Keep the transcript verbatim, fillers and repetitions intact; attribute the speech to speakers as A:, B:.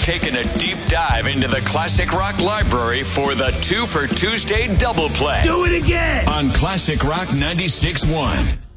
A: taking a deep dive into the Classic Rock library for the Two for Tuesday double play.
B: Do it again!
A: On Classic Rock ninety-six point one.